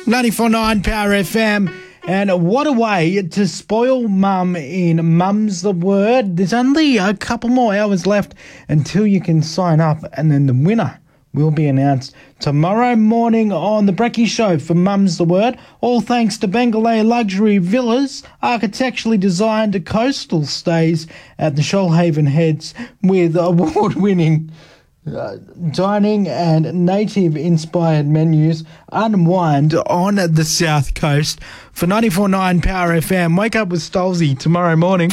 94.9 Power FM. And what a way to spoil mum in Mum's the Word. There's only a couple more hours left until you can sign up, and then the winner will be announced tomorrow morning on the Brekkie Show for Mum's the Word. All thanks to Bengalay Luxury Villas, architecturally designed coastal stays at the Shoalhaven Heads with award-winning dining and native-inspired menus. Unwind on the South Coast. For 94.9 Power FM, wake up with Stolzy tomorrow morning.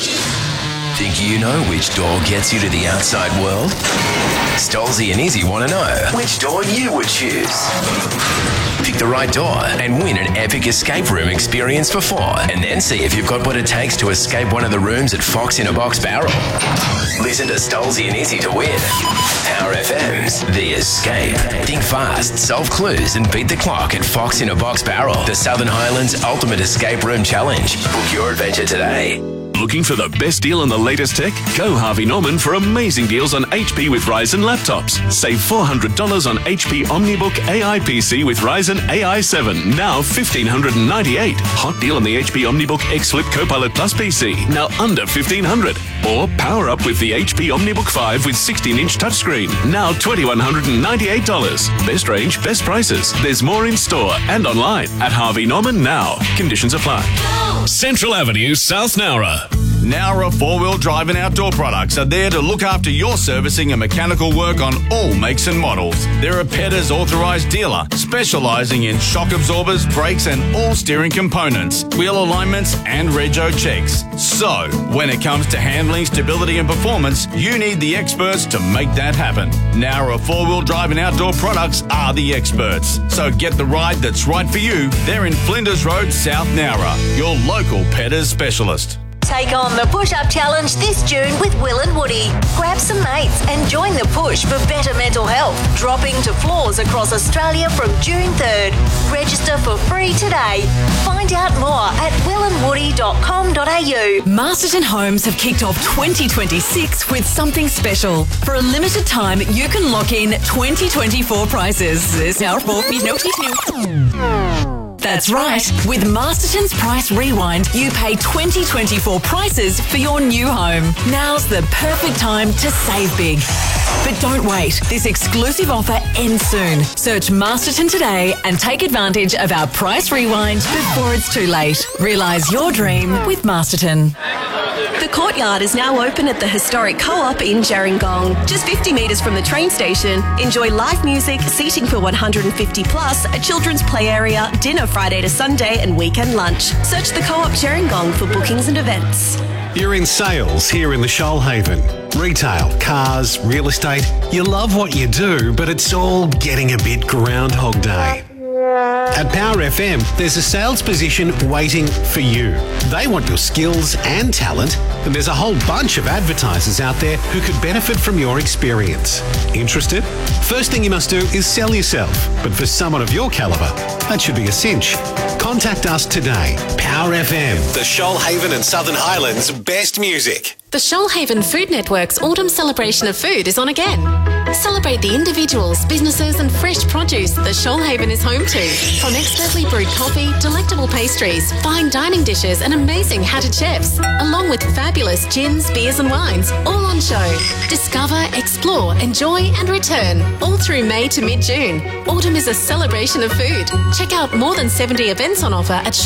Think you know which door gets you to the outside world? Stolzy and Izzy want to know which door you would choose. Pick the right door and win an epic escape room experience for 4, and then see if you've got what it takes to escape one of the rooms at Fox in a Box Barrel. Listen to Stolzy and Izzy to win. Power FM's The Escape. Think fast, solve clues and beat the clock at Fox in a Box Barrel, the Southern Highlands Ultimate Escape Room Challenge. Book your adventure today. Looking for the best deal on the latest tech? Go Harvey Norman for amazing deals on HP with Ryzen laptops. Save $400 on HP OmniBook AI PC with Ryzen AI 7, now $1,598. Hot deal on the HP OmniBook X Flip Copilot Plus PC, now under $1,500. Or power up with the HP OmniBook 5 with 16-inch touchscreen, now $2,198. Best range, best prices. There's more in store and online at Harvey Norman now. Conditions apply. Central Avenue, South Nowra. Nowra 4-wheel drive and outdoor products are there to look after your servicing and mechanical work on all makes and models. They're a Petters authorised dealer, specialising in shock absorbers, brakes and all steering components, wheel alignments and rego checks. So, when it comes to handling, stability and performance, you need the experts to make that happen. Nowra 4-wheel drive and outdoor products are the experts. So get the ride that's right for you. They're in Flinders Road, South Nowra, your local Petters specialist. Take on the Push-Up Challenge this June with Will and Woody. Grab some mates and join the push for better mental health. Dropping to floors across Australia from June 3rd. Register for free today. Find out more at willandwoody.com.au. Masterton Homes have kicked off 2026 with something special. For a limited time, you can lock in 2024 prices. That's right. With Masterton's Price Rewind, you pay 2024 prices for your new home. Now's the perfect time to save big. But don't wait. This exclusive offer ends soon. Search Masterton today and take advantage of our Price Rewind before it's too late. Realise your dream with Masterton. The courtyard is now open at the historic Co-op in Gerringong. Just 50 metres from the train station. Enjoy live music, seating for 150 plus, a children's play area, dinner Friday to Sunday and weekend lunch. Search the Co-op Gerringong for bookings and events. You're in sales here in the Shoalhaven. Retail, cars, real estate. You love what you do, but it's all getting a bit Groundhog Day. At Power FM, there's a sales position waiting for you. They want your skills and talent, and there's a whole bunch of advertisers out there who could benefit from your experience. Interested? First thing you must do is sell yourself, but for someone of your calibre, that should be a cinch. Contact us today. Power FM, the Shoalhaven and Southern Highlands' best music. The Shoalhaven Food Network's Autumn Celebration of Food is on again. Celebrate the individuals, businesses and fresh produce that Shoalhaven is home to. From expertly brewed coffee, delectable pastries, fine dining dishes and amazing hatted chefs, along with fabulous gins, beers and wines, all on show. Discover, explore, enjoy and return, all through May to mid-June. Autumn is a celebration of food. Check out more than 70 events on offer at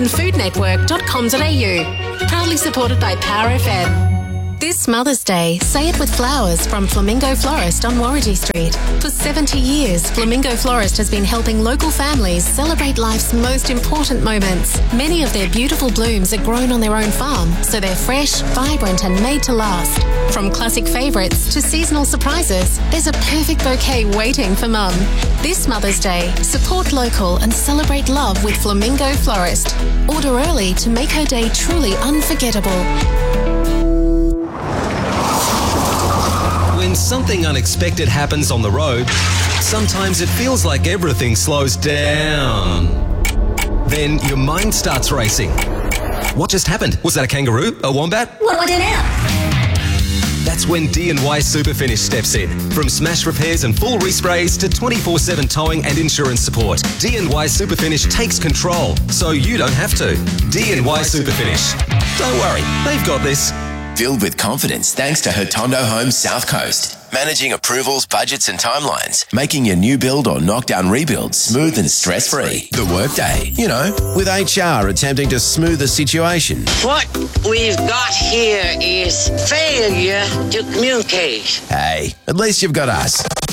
shoalhavenfoodnetwork.com.au. Proudly supported by Power FM. This Mother's Day, say it with flowers from Flamingo Florist on Warragee Street. For 70 years, Flamingo Florist has been helping local families celebrate life's most important moments. Many of their beautiful blooms are grown on their own farm, so they're fresh, vibrant and made to last. From classic favourites to seasonal surprises, there's a perfect bouquet waiting for Mum. This Mother's Day, support local and celebrate love with Flamingo Florist. Order early to make her day truly unforgettable. When something unexpected happens on the road, sometimes it feels like everything slows down. Then your mind starts racing. What just happened? Was that a kangaroo? A wombat? What do I do now? That's when D&Y Superfinish steps in. From smash repairs and full resprays to 24/7 towing and insurance support, D&Y Superfinish takes control so you don't have to. D&Y Superfinish. Don't worry, they've got this. Filled with confidence thanks to Hotondo Homes South Coast. Managing approvals, budgets and timelines. Making your new build or knockdown rebuild smooth and stress-free. The Workday. You know, with HR attempting to smooth the situation. What we've got here is failure to communicate. Hey, at least you've got us.